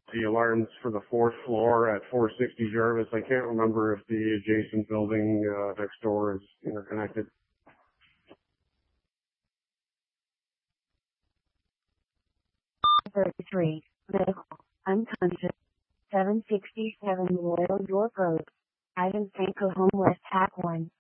the alarms for the fourth floor at 460 Jarvis. I can't remember if the adjacent building next door is interconnected. 33, medical, unconscious, 767 Royal York Road, Ivan Franco Home West Hack 1.